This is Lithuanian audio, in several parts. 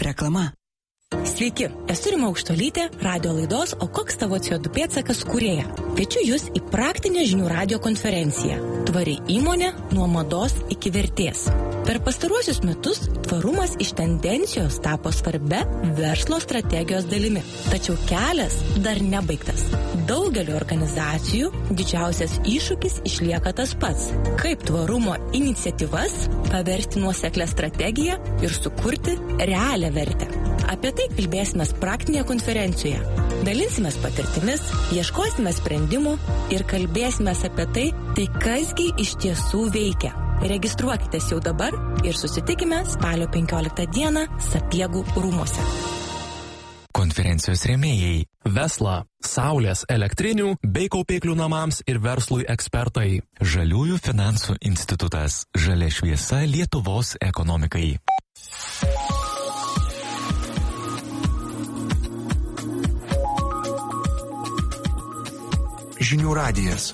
Reklama. Sveiki, esu Rima Aukštuolytė, radio laidos O koks tavo CO2 pėdsakas kūrėja. Kviečiu jūs į praktinę žinių radio konferenciją Tvari įmonė nuo mados iki vertės. Per pastaruosius metus tvarumas iš tendencijos tapo svarbia verslo strategijos dalimi. Tačiau kelias dar nebaigtas. Daugelio organizacijų didžiausias iššūkis išlieka tas pats. Kaip tvarumo iniciatyvas paversti nuoseklę strategiją ir sukurti realią vertę. Apie tai kalbėsime praktinėje konferencijoje. Dalinsimės patirtimis, ieškosime sprendimų ir kalbėsime apie tai kasgi iš tiesų veikia. Registruokitės jau dabar ir susitikime spalio 15 dieną Sapiegų rūmuose. Konferencijos rėmėjai Vesla, Saulės elektrinių bei kaupiklių namams ir verslui ekspertai. Žaliųjų finansų institutas. Žalia šviesa Lietuvos ekonomikai. Žinių radijas.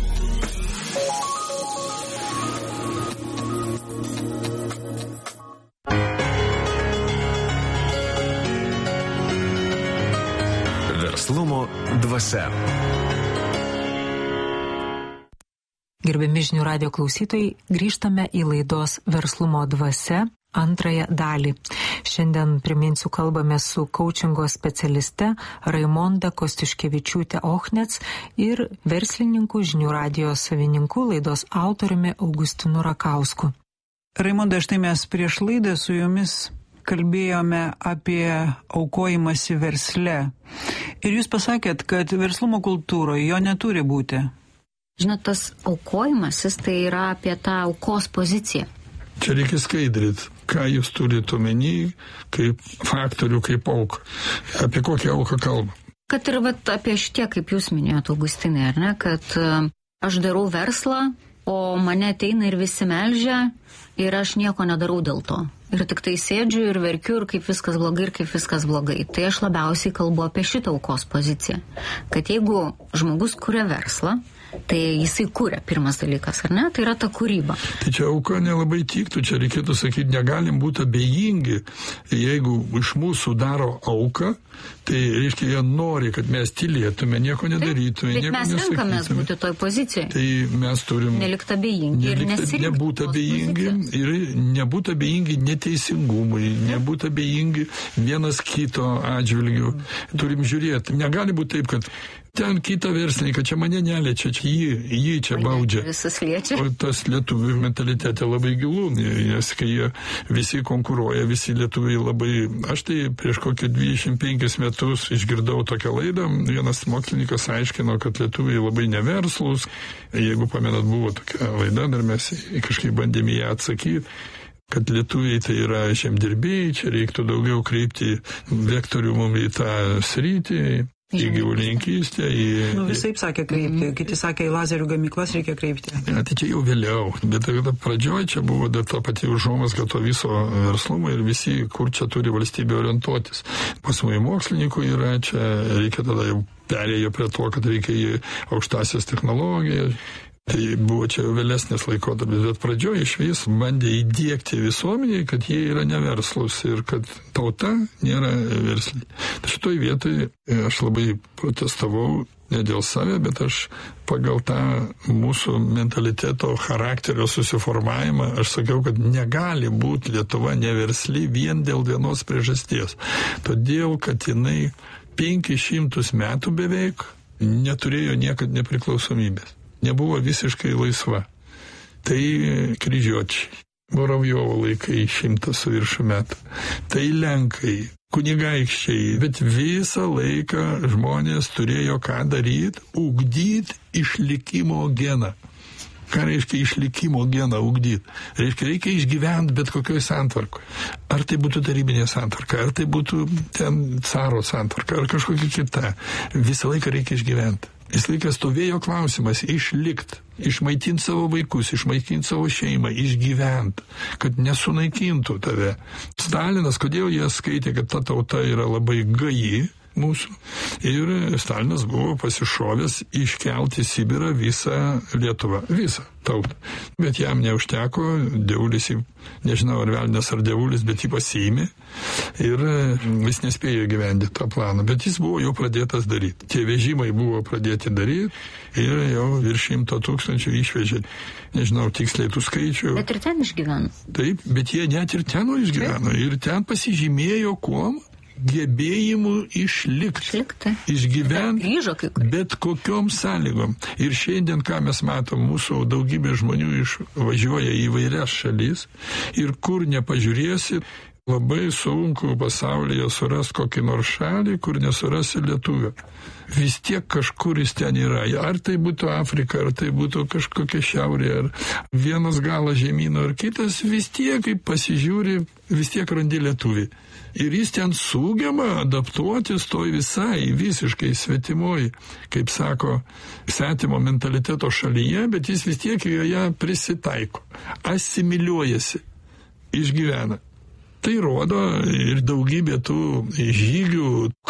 Verslumo dvasia. Gerbiami žinių radio klausytojai, grįžtame į laidos Verslumo dvasia antrąją dalį. Šiandien, priminsiu, kalbame su coachingo specialiste Raimonda Kostiuškevičiūtė-Ochnec ir verslininku, žinių radijo savininku, laidos autoriumi Augustinu Rakausku. Raimonda, štai mes prieš laidą su jumis kalbėjome apie aukojimąsi versle. Ir jūs pasakėt, kad verslumo kultūroje jo neturi būti. Žinot, tas aukojimasis tai yra apie tą aukos poziciją. Čia reikia skaidryti, ką jūs turite omeny, kaip faktorių, kaip auką. Apie kokią auką kalbam? Kad ir apie šitie, kaip jūs minėjote, Augustinai, ar ne, kad aš darau verslą, o mane ateina ir visi melžia ir aš nieko nedarau dėl to. Ir tik tai sėdžiu ir verkiu ir kaip viskas blogai ir kaip viskas blogai. Tai aš labiausiai kalbu apie šitą aukos poziciją. Kad jeigu žmogus kuria verslą, tai jisai kuria, pirmas dalykas, ar ne? Tai yra ta kūryba. Tai čia auka nelabai tiktų, čia reikėtų sakyti, negalim būti abejingi. Jeigu iš mūsų daro auką, tai reiškia, jie nori, kad mes tylėtume, nieko nedarytume, nieko nesakytume. Bet mes renkamės būti toj pozicijoje. Tai mes turim nelikti abejingi ir nesirinkti. Nebūti abejingi ir nebūti abejingi neteisingumui, nebūti abejingi vienas kito atžvilgių. Turim žiūrėti. Negali būti taip, kad ten kitą verslininką, čia mane neliečia, čia jį čia baudžia. Visas liečia. O tas lietuvių mentalitete labai gilu, nes kai jie visi konkuruoja, visi lietuviai labai... Aš tai prieš kokį 25 metus išgirdau tokią laidą, vienas mokslininkas aiškino, kad lietuviai labai neverslus. Jeigu pamenat, buvo tokia laida, dar mes kažkaip bandėme ją atsakyti, kad lietuviai tai yra žemdirbėjai, čia reiktų daugiau kreipti vektorių mums į tą sritį. Į gyvulininkystę, visaip sakė kreipti, kiti sakė, į lazerių gamyklas reikia kreipti. Tai čia jau vėliau, bet pradžioj čia buvo dar ta pati užuomazga to viso verslumo ir visi, kur čia turi valstybė orientuotis. Pas mūsų mokslininkų yra, čia reikia tada jau perėjo prie to, kad reikia į aukštasias technologijas. Tai buvo čia vėlesnis laikotarpis, bet pradžioje iš vis bandė įdiegti visuomeniai, kad jie yra neverslus ir kad tauta nėra versli. Tai šitoj vietoj aš labai protestavau, ne dėl save, bet aš pagal tą mūsų mentaliteto charakterio susiformavimą, aš sakiau, kad negali būti Lietuva neversli vien dėl vienos priežasties. Todėl, kad jinai 500 metų beveik neturėjo niekad nepriklausomybės. Nebuvo visiškai laisva. Tai kryžiuočiai, Muravjovo laikai 100 su viršų metų. Tai lenkai, kunigaikščiai, bet visą laiką žmonės turėjo ką daryti, ugdyti išlikimo geną. Ką reiškia išlikimo geną ugdyti? Reikia išgyventi bet kokioj santvarkoje. Ar tai būtų tarybinė santvarka, ar tai būtų ten caro santvarka, ar kažkokia kita. Visą laiką reikia išgyventi. Visą laiką stovėjo klausimas išlikti, išmaitinti savo vaikus, išmaitinti savo šeimą, išgyventi, kad nesunaikintų tave. Stalinas, kodėl jie skaitė, kad ta tauta yra labai gaji, mūsų. Ir Stalinas buvo pasišovęs iškelti Sibirą visą Lietuvą, visą tautą. Bet jam neužteko, dievulis, nežinau ar velnias ar dievulis, bet jį pasiėmė ir jis nespėjo gyventi tą planą, bet jis buvo jau pradėtas daryti. Tie vežimai buvo pradėti daryti ir jau virš 100 000 išvežė. Nežinau tiksliai tų skaičių. Bet ir ten išgyveno. Taip, bet jie net ir ten išgyveno. Ir ten pasižymėjo kuom? Gebėjimu išlikti. Išgyventi bet kokiom sąlygom. Ir šiandien, ką mes matom, mūsų daugybė žmonių išvažiuoja į įvairias šalis ir kur nepažiūrėsi, labai sunku pasaulyje surasti kokį nors šalį, kur nesurasi lietuvio. Vis tiek kažkur jis ten yra. Ar tai būtų Afrika, ar tai būtų kažkokia šiaurė, ar vienas galas žemyno, ar kitas, vis tiek, kaip pasižiūri, vis tiek randi lietuvį. Ir jis ten sugeba adaptuotis toj visai, visiškai svetimoji, kaip sako, svetimo mentaliteto šalyje, bet jis vis tiek joje prisitaiko, asimiliuojasi, išgyvena. Tai rodo ir daugybė tų žygių,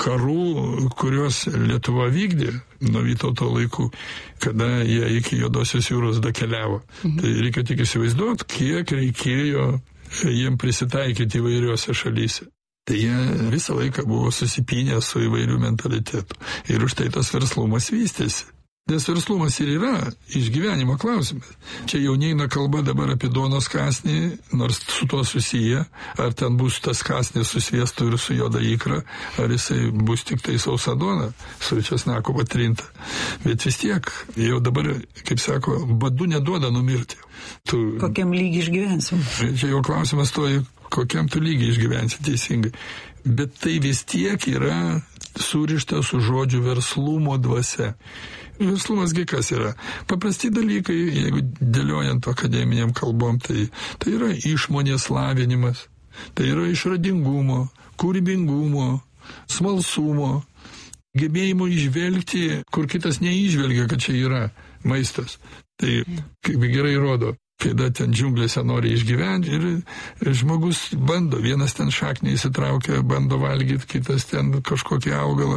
karų, kuriuos Lietuva vykdė nuo Vytauto laikų, kada jie iki Juodosios jūros dakeliavo. Tai reikia tik įsivaizduoti, kiek reikėjo jiem prisitaikyti įvairiuose šalyse. Tai jie visą laiką buvo susipynę su įvairių mentalitetų. Ir už tai tas verslumas vystėsi. Nes verslumas ir yra išgyvenimo klausimas. Čia jau neina kalba dabar apie duonos kąsnį, nors su tuo susiję, ar ten bus tas kąsnis su sviestu ir su juoda ikra, ar jisai bus tik tai sausa duona, su česnaku patrinta. Bet vis tiek, jau dabar, kaip sako, badu neduoda numirti. Kokiam lygiai išgyvensim? Čia jau klausimas to, kokiam tu lygiai išgyvensi teisingai. Bet tai vis tiek yra surišta su žodžiu verslumo dvasia. Verslumasgi kas yra? Paprasti dalykai, jeigu dėliojant akademiniam kalbom, tai yra išmonės lavinimas, tai yra išradingumo, kūrybingumo, smalsumo, gebėjimo išvelgti, kur kitas neįžvelgia, kad čia yra maistas. Tai kaip gerai rodo, kada ten džiunglėse nori išgyventi ir žmogus bando, vienas ten šaknį įsitraukia, bando valgyti, kitas ten kažkokį augalą.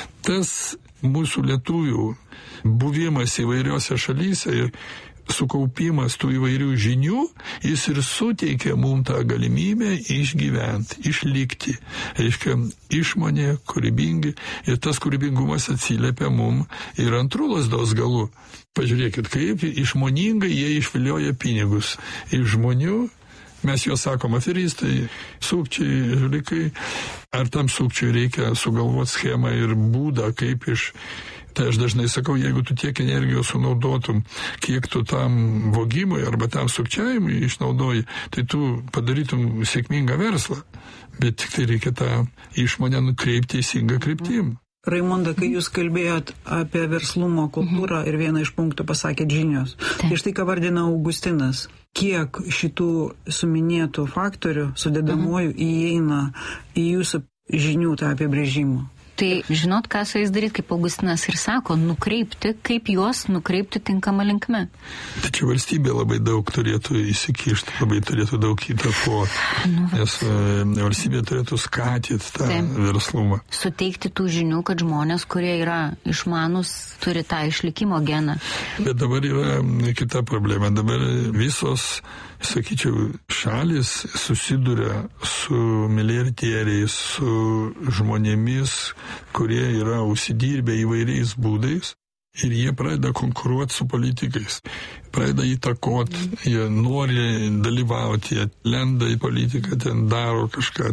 Tas mūsų lietuvių buvimas įvairiose šalyse ir sukaupimas tų įvairių žinių, jis ir suteikia mums tą galimybę išgyventi, išlikti. Reiškia, išmonė, kūrybingi, ir tas kūrybingumas atsiliepia mums ir antrų lazdos galų. Pažiūrėkit, kaip išmoningai jie išvilioja pinigus iš žmonių. Mes juos sakom aferistai, sukčiai, žulikai. Ar tam sukčiui reikia sugalvoti schemą ir būdą, kaip Tai aš dažnai sakau, jeigu tu tiek energijos sunaudotum, kiek tu tam vogimui arba tam sukčiavimui išnaudoji, tai tu padarytum sėkmingą verslą. Bet tik tai reikia tą išmonę nukreipti teisingą kryptim. Raimonda, kai jūs kalbėjot apie verslumo kultūrą ir vieną iš punktų pasakėt žinios. Tai štai ką vardina Augustinas. Kiek šitų suminėtų faktorių sudedamųjų įeina į jūsų žinių tą apibrėžimą? Tai žinot, ką su jais daryti, kaip Augustinas ir sako, nukreipti, kaip juos nukreipti tinkamą linkme. Tačiau valstybė labai daug turėtų įsikišti, labai turėtų daug įtakoti, nes valstybė turėtų skatyti tą verslumą. Suteikti tų žinių, kad žmonės, kurie yra išmanus, turi tą išlikimo geną. Bet dabar yra kita problema. Dabar visos, sakyčiau, šalis susiduria su milijardieriais, su žmonėmis, kurie yra užsidirbę įvairiais būdais ir jie pradeda konkuruoti su politikais, pradeda įtakoti, jie nori dalyvauti, jie lenda į politiką, ten daro kažką.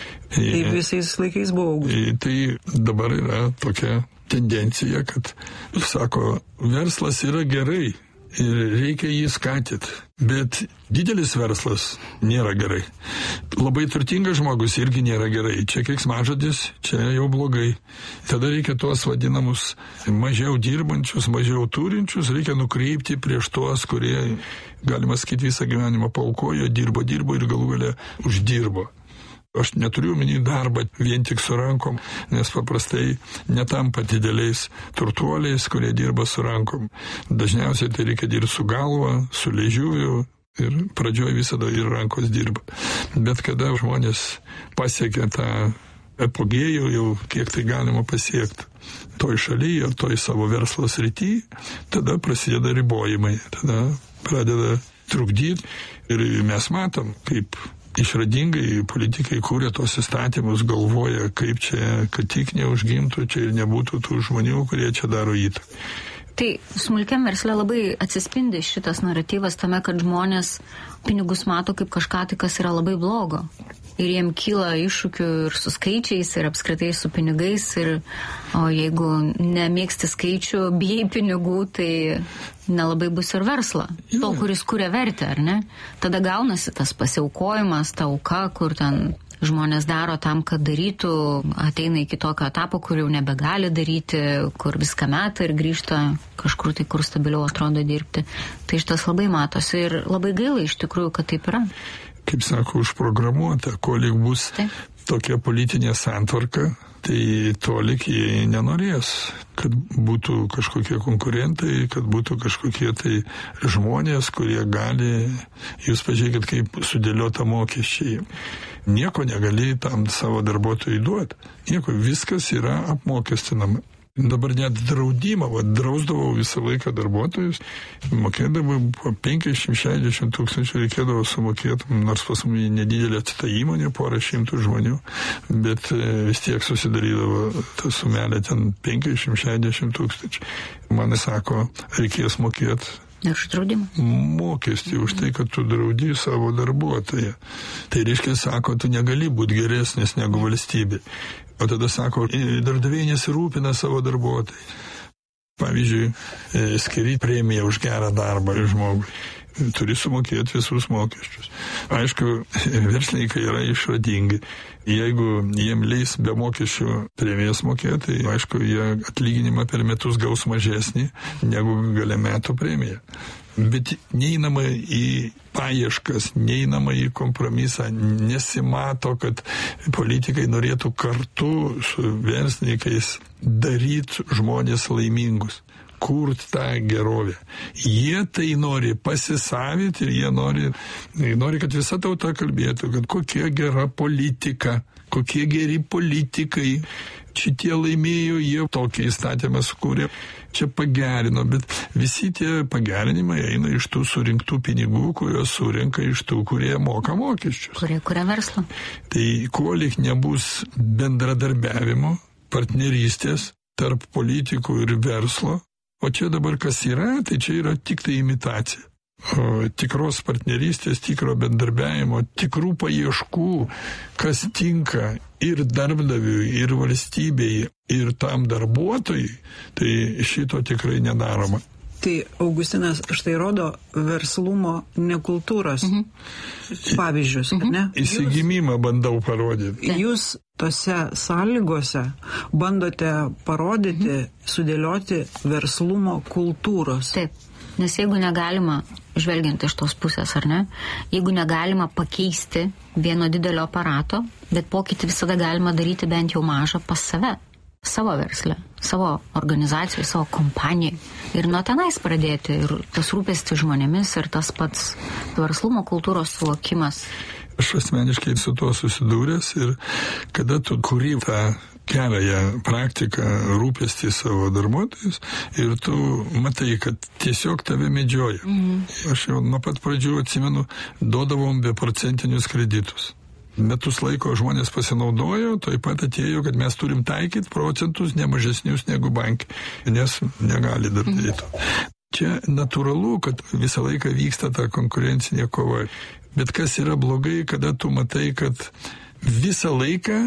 Tai visais laikais buvo. Tai dabar yra tokia tendencija, kad, sako, verslas yra gerai ir reikia jį skatyti, bet didelis verslas nėra gerai. Labai turtingas žmogus irgi nėra gerai. Čia keiksmažodis, čia jau blogai. Tada reikia tuos vadinamus mažiau dirbančius, mažiau turinčius, reikia nukreipti prieš tuos, kurie, galima sakyti, visą gyvenimą paaukojo, dirbo ir galų gale uždirbo. Aš neturiu omeny darbą vien tik su rankom, nes paprastai netampa dideliais turtuoliais, kurie dirba su rankom. Dažniausiai tai reikia dirbti su galva, su liežuviu ir pradžioj visada ir rankos dirba. Bet kada žmonės pasiekia tą apogėjų jau kiek tai galima pasiekti toj šalyje ar toj savo verslo srity, tada prasideda ribojimai, tada pradeda trukdyti ir mes matom, kaip išradingai politikai kūrė tos įstatymus, galvoja, kaip čia, kad tik neužgimtų čia ir nebūtų tų žmonių, kurie čia daro įtaką. Tai smulkiam versle labai atsispindi šitas naratyvas tame, kad žmonės pinigus mato kaip kažką, tai kas yra labai blogo. Ir jiem kyla iššūkių ir su skaičiais, ir apskritai su pinigais. O jeigu nemėgsti skaičių, bijai pinigų, tai nelabai bus ir versla. To, kuris kuria vertę, ar ne? Tada gaunasi tas pasiaukojimas, ta auka, kur ten žmonės daro tam, kad darytų, ateina iki tokio etapo, kur jau nebegali daryti, kur viską meta ir grįžta kažkur tai, kur stabiliau atrodo dirbti. Tai šitas labai matosi ir labai gaila iš tikrųjų, kad taip yra. Kaip sako, užprogramuota, kolik bus tokia politinė santvarka, tai tolik jie nenorės, kad būtų kažkokie konkurentai, kad būtų kažkokie tai žmonės, kurie gali, jūs pažiūrėkit, kaip sudėliota mokesčiai. Nieko negali tam savo darbuotojui duoti. Nieko, viskas yra apmokestinama. Dabar net draudimą, drausdavau visą laiką darbuotojus, mokėdavau po 50-60 tūkstančių reikėdavo sumokėti, nors pas mane nedidelė ta įmonė, porą šimtų žmonių, bet vis tiek susidarydavo ta sumelė ten 50-60 tūkstančių. Man sako, reikės mokėti. Ir už draudimą? Mokestį už tai, kad tu draudi savo darbuotoją. Tai reiškia, sako, tu negali būti geresnis negu valstybė. O tada sako, darbdaviai nesirūpina savo darbuotojai. Pavyzdžiui, skiri premiją už gerą darbą žmogui. Turi sumokėti visus mokesčius. Aišku, verslininkai yra išradingi. Jeigu jiem leis be mokesčių premijas mokėti, tai aišku, jie atlyginimą per metus gaus mažesnį negu gale metų premiją. Bet neįnama į paieškas, neįnama į kompromisą, nesimato, kad politikai norėtų kartu su verslininkais daryti žmonės laimingus, kurt tą gerovę. Jie tai nori pasisavyti ir jie nori, kad visa tauta kalbėtų, kad kokia gera politika, kokie geri politikai. Šitie laimėjo, jie tokį įstatymą sukūrė, čia pagerino, bet visi tie pagerinimai eina iš tų surinktų pinigų, kurios surinka iš tų, kurie moka mokesčius. Kurie verslą. Tai kolik nebus bendradarbiavimo, partnerystės tarp politikų ir verslo, o čia dabar kas yra, tai čia yra tik tai imitacija. O tikros partnerystės, tikro bendarbiavimo, tikrų paieškų, kas tinka ir darbdaviui, ir valstybei, ir tam darbuotojui, tai šito tikrai nedaroma. Tai Augustinas štai rodo verslumo nekultūros pavyzdžius, ne? Įsigimimą bandau parodyti. Jūs tose sąlygose bandote parodyti, sudėlioti verslumo kultūros. Taip. Nes jeigu negalima, žvelgiant iš tos pusės, ar ne, jeigu negalima pakeisti vieno didelio aparato, bet pokytį visada galima daryti bent jau mažą pas save, savo versle, savo organizacijoje, savo kompanijoje. Ir nuo tenais pradėti, ir tas rūpestis žmonėmis, ir tas pats verslumo kultūros suvokimas. Aš asmeniškai su tuo susidūręs ir kada tu kuri tą gerąją praktiką rūpestį savo darbuotojus ir tu matai, kad tiesiog tave medžioja. Aš jau nuo pat pradžių atsimenu, duodavom beprocentinius kreditus. Metus laiko žmonės pasinaudojo, taip pat atėjo, kad mes turim taikyti procentus nemažesnius negu bankai, nes negali daryti. Čia natūralu, kad visą laiką vyksta ta konkurencinė kova. Bet kas yra blogai, kada tu matai, kad visą laiką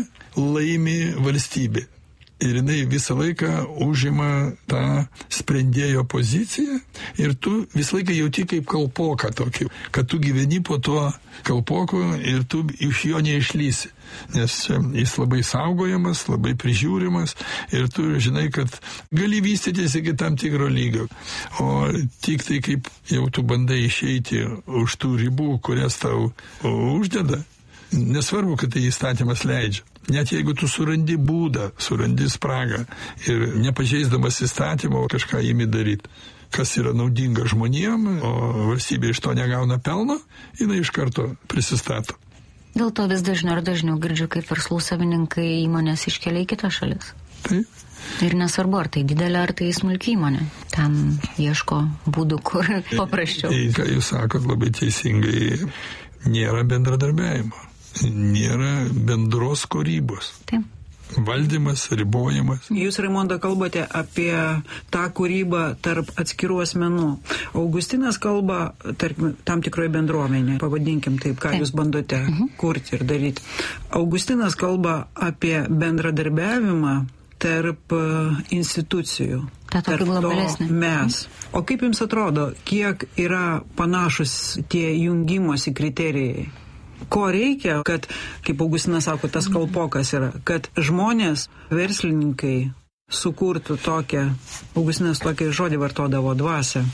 laimi valstybė. Ir jinai visą laiką užima tą sprendėjo poziciją ir tu visą laiką jauti kaip kalpoką tokį, kad tu gyveni po tuo kalpoku ir tu iš jo neišlysi. Nes jis labai saugojamas, labai prižiūrimas ir tu žinai, kad gali vystytis iki tam tikro lygio. O tik tai kaip jau tu bandai išeiti už tų ribų, kurias tau uždeda, nesvarbu, kad tai įstatymas leidžia. Net jeigu tu surandi būdą, surandi spragą ir nepažeisdamas įstatymo kažką imi daryti, kas yra naudinga žmonėm, o valstybė iš to negauna pelno, jinai iš karto prisistato. Dėl to vis dažniau ir dažniau girdžiu, kaip verslų savininkai įmonės iškelia į kitas šalis. Taip. Ir nesvarbu, ar tai didelė, ar tai smulki įmonė. Ten ieško būdų, kur paprasčiau. Tai, ką jūs sakot labai teisingai, nėra bendradarbiavimo, nėra bendros kūrybos. Taip. Valdymas, ribojimas. Jūs, Raimonda, kalbate apie tą kūrybą tarp atskirų asmenų. Augustinas kalba tam tikroje bendruomenėje, pavadinkim taip, ką jūs bandote kurti ir daryti. Augustinas kalba apie bendradarbiavimą tarp institucijų. Tarp to mes. O kaip jums atrodo, kiek yra panašus tie jungimosi kriterijai? Ko reikia, kad, kaip Augustinas sako, tas kalpokas yra, kad žmonės, verslininkai sukurtų tokią, Augustinas tokį žodį vartodavo, dvasią,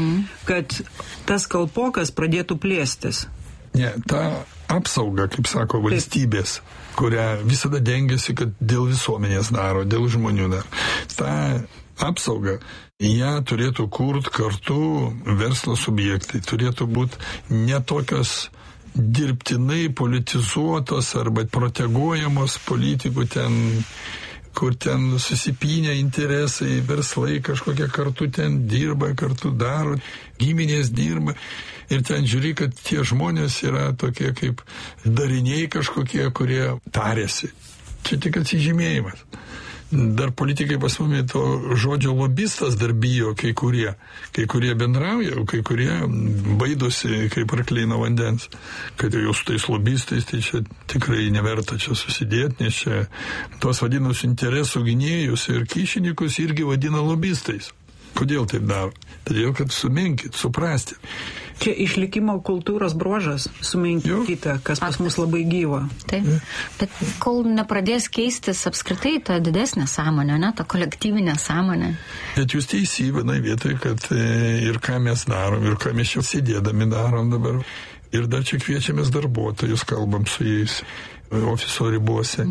kad tas kalpokas pradėtų plėstis. Ne, ta apsauga, kaip sako, valstybės, kurią visada dengiasi, kad dėl visuomenės daro, dėl žmonių daro. Ta apsauga, ją turėtų kurt kartu verslo subjektai, turėtų būti ne tokios dirbtinai politizuotos arba proteguojamos politikų ten, kur ten susipynę interesai, verslai kažkokie kartu ten dirba, kartu daro, giminės dirba. Ir ten žiūri, kad tie žmonės yra tokie kaip dariniai kažkokie, kurie tarėsi. Čia tik atsižymėjimas. Dar politikai pas mumis to žodžio lobistas dar bijo kai kurie bendrauja, kai kurie baidosi kaip arkliai nuo vandens, kad jau su tais lobistais, tai čia tikrai neverta čia susidėti, nes čia tos vadinus interesų gynėjus ir kyšininkus irgi vadina lobistais. Kodėl taip daro? Todėl, kad sumenkit, suprasti. Čia išlikimo kultūros bruožas, sumenkinti, kas pas mus labai gyva. Taip, bet kol nepradės keistis apskritai ta didesnė sąmonė, ne, ta kolektyvinė sąmonė. Bet jūs teisi vienai vietoje, kad ir ką mes darom, ir ką mes čia sėdėdami darom dabar. Ir dar čia kviečiamės darbuotojus, kalbam su jais ofiso ribose.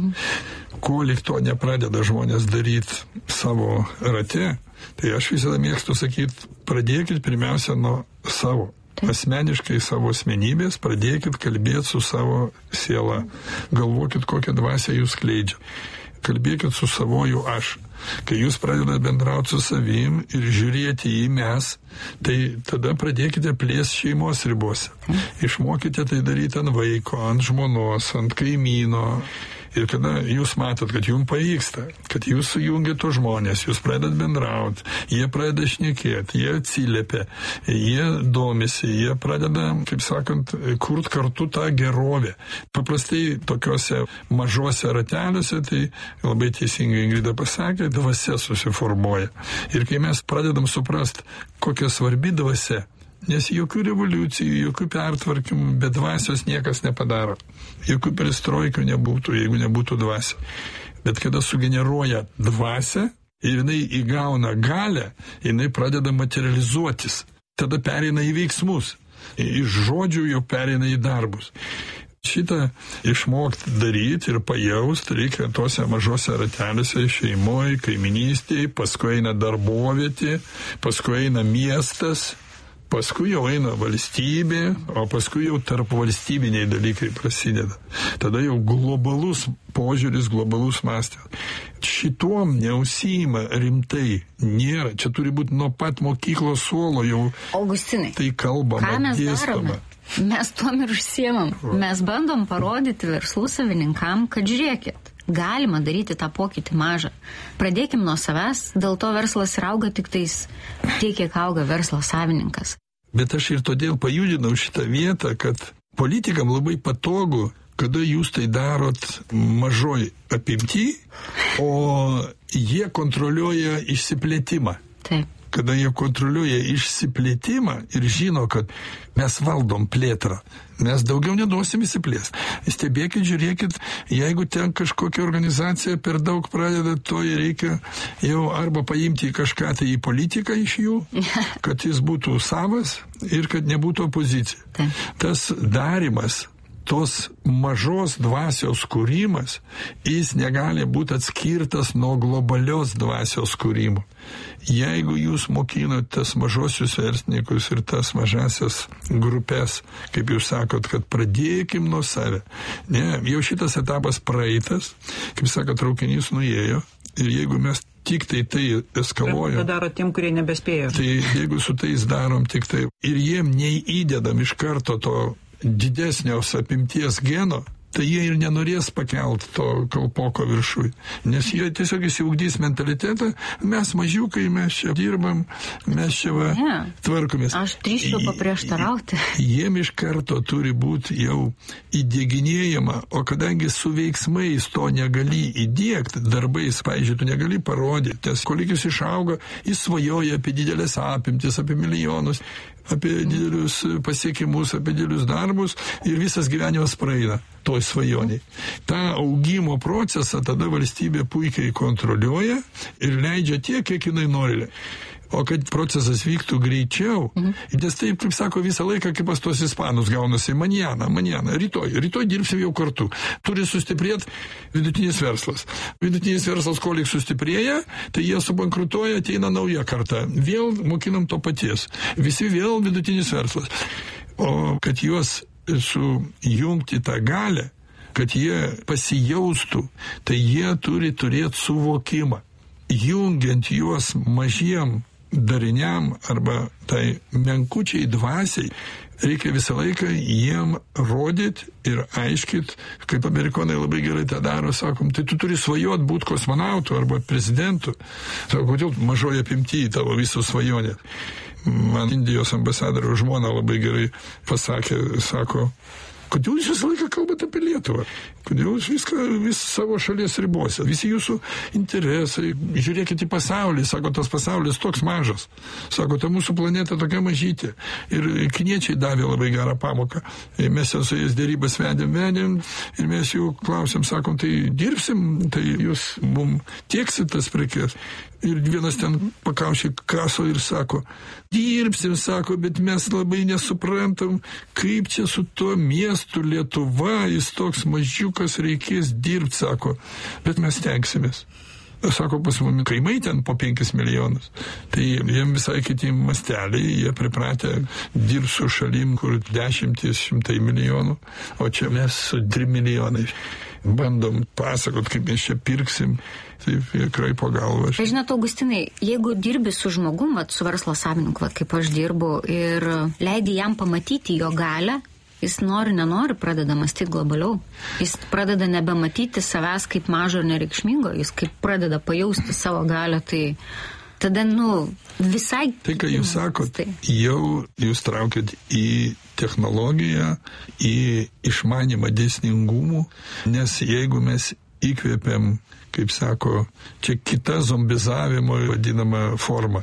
Ko lik to nepradeda žmonės daryti savo rate, tai aš visada mėgstu sakyti, pradėkit pirmiausia nuo savo. Asmeniškai savo asmenybės, pradėkit kalbėti su savo siela. Galvokit, kokią dvasią jūs skleidžia. Kalbėkit su savoju aš. Kai jūs pradedate bendrauti su savim ir žiūrėti į mes, tai tada pradėkite plėsti šeimos ribose. Išmokite tai daryti ant vaiko, ant žmonos, ant kaimyno. Ir kada jūs matot, kad jums pavyksta, kad jūs sujungiat tos žmonės, jūs pradedat bendrauti, jie pradeda šnekėti, jie atsiliepia, jie domisi, jie pradeda, kaip sakant, kurt kartu tą gerovę. Paprastai tokiuose mažuose rateliuose, tai labai teisingai Ingrida pasakė, dvasia susiformuoja. Ir kai mes pradedam suprast, kokia svarbi dvasia, nes jokių revoliucijų, jokių pertvarkymų, be dvasios niekas nepadaro. Jokių perestroikių nebūtų, jeigu nebūtų dvasia. Bet kada sugeneruoja dvasią ir jinai įgauna galę, jinai pradeda materializuotis. Tada pereina į veiksmus. Iš žodžių jau pereina į darbus. Šitą išmokti daryti ir pajausti reikia tose mažose rateliuose, šeimoje, kaiminystėje, paskui eina darbovietė, paskui eina miestas, paskui jau eina valstybė, o paskui jau tarp valstybiniai dalykai prasideda. Tada jau globalus požiūris, globalus mąstymas. Šituom neužsiima rimtai, nėra. Čia turi būti nuo pat mokyklos suolo jau. Augustinai, tai kalbama, ką mes dėstoma. Darome? Mes tuom ir užsiemam. Mes bandom parodyti verslų savininkam, kad žiūrėkit, galima daryti tą pokytį mažą. Pradėkim nuo savęs, dėl to verslas ir auga tik tais tiek, kiek auga verslo savininkas. Bet aš ir todėl pajudinau šitą vietą, kad politikam labai patogu, kada jūs tai darot mažoj apimty, o jie kontroliuoja išsiplėtimą. Taip. Kada jie kontroliuoja išsiplėtimą ir žino, kad mes valdom plėtrą, mes daugiau neduosim įsiplėsti. Stebėkit, žiūrėkit, jeigu ten kažkokia organizacija per daug pradeda, to reikia jau arba paimti kažką tai į politiką iš jų, kad jis būtų savas ir kad nebūtų opozicija. Taip. Tas darimas tos mažos dvasios kūrimas, jis negali būti atskirtas nuo globalios dvasios kūrimo. Jeigu jūs mokinat tas mažosius verslininkus ir tas mažasias grupės, kaip jūs sakot, kad pradėkim nuo save. Ne, jau šitas etapas praeitas, kaip sakot, traukinys nuėjo, ir jeigu mes tik tai eskaluojam. Tai daro tiem, kurie nebespėjo. Tai jeigu su tais darom tik tai ir jiem neįdedam iš karto to didesnios apimties geno, tai jie ir nenorės pakelt to kalpoko viršui. Nes jie tiesiog įsiugdys mentalitetą, mes mažiukai, mes čia dirbam, mes čia tvarkomės. Aš drįsčiau paprieštarauti. Jiem iš karto turi būti jau įdėginėjama, o kadangi su veiksmais to negali įdėkti, darbais, pavyzdžiui, tu negali parodyti, nes kolikis išauga, jis svajoja apie didelės apimtis, apie milijonus, apie didelius pasiekimus, apie didelius darbus ir visas gyvenimas praeina toj svajoniai. Ta augimo procesą tada valstybė puikiai kontroliuoja ir leidžia tiek, kiek jinai nori. O kad procesas vyktų greičiau, nes taip, kaip sako, visą laiką, kaip pas tos ispanus gaunasi, manjana, rytoj dirbsim jau kartu. Turi sustiprėti vidutinis verslas. Vidutinis verslas, kolik sustiprėja, tai jie subankrutuoja, ateina nauja karta. Vėl mokinam to paties. Visi vėl vidutinis verslas. O kad juos sujungti tą galę, kad jie pasijaustų, tai jie turi turėti suvokimą. Jungiant juos mažiem dariniam arba tai menkučiai dvasiai, reikia visą laiką jiem rodyti ir aiškit, kaip amerikonai labai gerai tą daro, sakom, tai tu turi svajot būti kosmonautu arba prezidentu. Sako, kodėl mažoje apimtyje tavo visos svajonės? Man Indijos ambasadoriaus žmona labai gerai pasakė, sako, kodėl jūs visą laiką kalbate apie Lietuvą? Kodėl jūs vis savo šalies ribose? Visi jūsų interesai, žiūrėkit į pasaulį, sako, tas pasaulis toks mažas. Sako, ta mūsų planeta tokia mažytė. Ir kiniečiai davė labai gerą pamoką. Mes jau su jais dėrybas vedėm ir mes jų klausėm, sakom, tai dirbsim, tai jūs mum tieksit tas prekes. Ir vienas ten pakaušė kaso ir sako, dirbsim, sako, bet mes labai nesuprantam, kaip čia su tuo miestu Lietuva, jis toks mažiukas, reikės dirbti, sako, bet mes tenksimės. Sako, pas mumis kaimai ten po 5 milijonus. Tai jiem visai kiti masteliai, jie pripratę dirbti su šalim, kur 10-100 milijonų, o čia mes su 3 milijonai. Bandom pasakot, kaip mes čia pirksim, taip kraipo galvą. Žinot, Augustinai, jeigu dirbi su žmogum, su verslo savininku, kaip aš dirbu, ir leidi jam pamatyti jo galę, jis nenori pradeda mąstyti globaliau. Jis pradeda nebematyti savęs kaip mažo ir nereikšmingo, jis kaip pradeda pajausti savo galę, tai tada, visai... Tai, ką jūs sakot, jau jūs traukit į technologiją, į išmanimą dėsningumų, nes jeigu mes įkvėpiam, kaip sako, čia kita zombizavimo vadinama forma.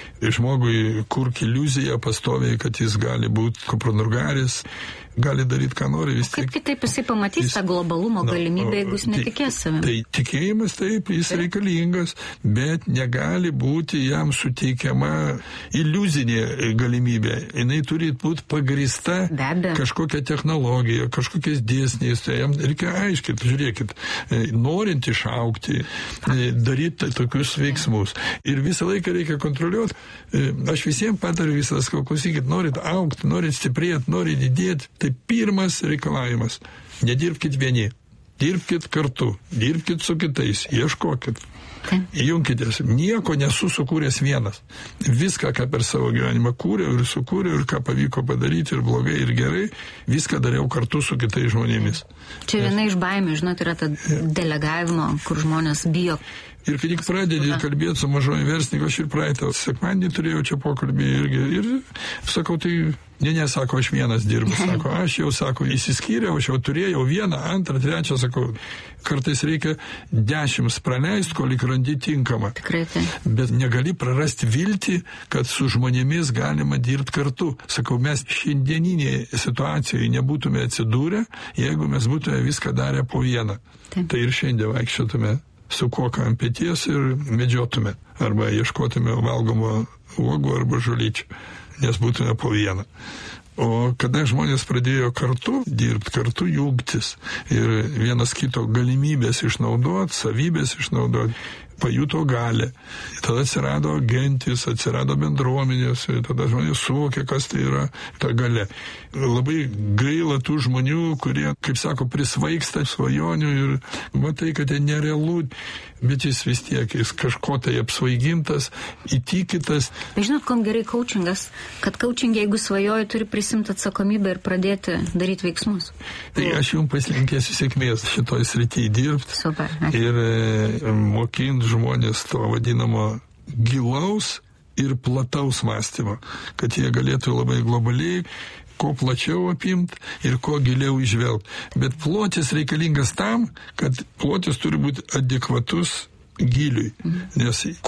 Žmogui kurk iliuziją pastoviai, kad jis gali būti kupranurgaris, gali daryti, ką nori. Kaip kitaip jisai pamatys tą globalumo galimybę, jeigu jis netikės savimi? Tai tikėjimas taip, jis reikalingas, bet negali būti jam suteikiama iliuzinė galimybė. Jinai turi būti pagrįsta kažkokia technologija, kažkokiais dėsniais. Tai jam reikia aiškinti, žiūrėkit, norint išaugti, daryti tokius veiksmus. Ir visą laiką reikia kontroliuoti. Aš visiems patariu visas, klausykit, norit augti, norit stiprėti, norit didėti. Tai pirmas reikalavimas. Nedirbkit vieni. Dirbkit kartu. Dirbkit su kitais. Ieškokit. Junkitės. Nieko nesu sukūręs vienas. Viską, ką per savo gyvenimą kūriau ir sukūriau ir ką pavyko padaryti ir blogai ir gerai, viską dariau kartu su kitais žmonėmis. Čia viena iš baimių, žinot, yra ta delegavimo, kur žmonės bijo. Ir kai tik pradedi kalbėti su mažoju verslininku, aš ir praeitą sekmadienį turėjau čia pokalbį ir sakau, tai sako, aš vienas dirbu, sako, aš jau, sako, įsiskyriau, aš jau turėjau 1, 2, 3, sakau, kartais reikia 10 praleisti, kol randi tinkamą. Tikrai tai. Bet negali prarasti viltį, kad su žmonėmis galima dirbti kartu. Sakau, mes šiandieninėje situacijoje nebūtume atsidūrę, jeigu mes būtume viską darę po vieną. Taip. Tai ir šiandien vaikščiotume su kuoka ant peties ir medžiotume, arba ieškotume valgomo uogų arba žolyčių, nes būtume po vieną. O kada žmonės pradėjo kartu dirbti, kartu jungtis ir vienas kito galimybės išnaudoti, savybės išnaudoti, pajuto galę. Tada atsirado gentis, atsirado bendruomenės, tada žmonės suvokė, kas tai yra ta galia. Labai gaila tų žmonių, kurie, kaip sako, prisvaigsta svajonių ir matai, kad tai nerealu, bet jis vis tiek, jis kažko tai apsvaigintas, įtikytas. Bet žinot, kom gerai coachingas, kad coachingė, jeigu svajoji, turi prisimti atsakomybę ir pradėti daryti veiksmus. Tai aš jums pasilinkėsiu sėkmės šitoj srityje dirbti. Super. Ir mokinti žmonės to vadinamo gilaus ir plataus mąstymo, kad jie galėtų labai globaliai, kuo plačiau apimti ir kuo giliau įžvelgti. Bet plotis reikalingas tam, kad plotis turi būti adekvatus giliui, nes